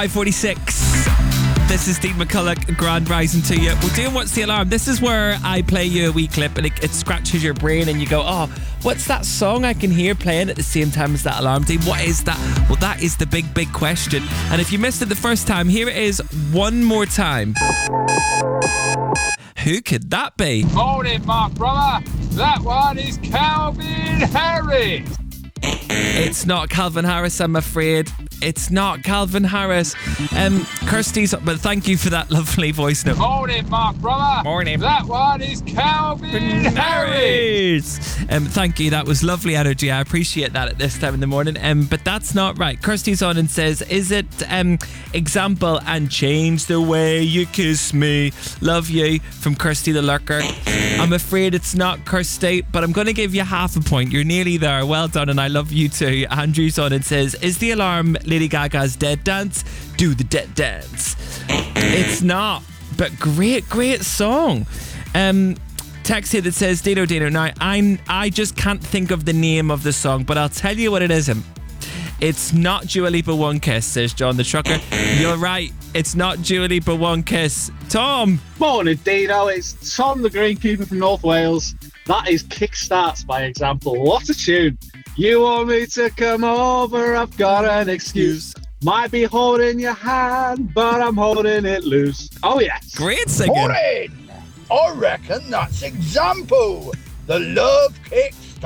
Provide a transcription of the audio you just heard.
5:46. This is Dean McCulloch, Grand Rising to you. We're doing What's the Alarm? This is where I play you a wee clip and it scratches your brain and you go, oh, what's that song I can hear playing at the same time as that alarm, Dean? What is that? Well, that is the big, big question. And if you missed it the first time, here it is one more time. Who could that be? Morning, my brother. That one is Calvin Harris. It's not Calvin Harris, I'm afraid. It's not Calvin Harris. Kirsty's, but thank you for that lovely voice note. Morning, my brother. Morning. That one is Calvin Harris. Thank you. That was lovely energy. I appreciate that at this time in the morning. But that's not right. Kirsty's on and says, is it example and change the way you kiss me? Love you from Kirsty the Lurker. I'm afraid it's not Kirsty, but I'm going to give you half a point. You're nearly there. Well done, and I love you too. Andrew's on and says, is the alarm Lady Gaga's Dead Dance? Do the Dead Dance. It's not, but great song. Text here that says, Dino, now I just can't think of the name of the song, but I'll tell you what it isn't. It's not Dua Lipa One Kiss, says John the Trucker. You're right, it's not Dua Lipa One Kiss. Tom. Morning, Dino. It's Tom the Greenkeeper from North Wales. That is Kickstarts by example. What a tune. You want me to come over, I've got an excuse. Might be holding your hand, but I'm holding it loose. Oh, yes. Great singing. Morning. I reckon that's example. The Love Kick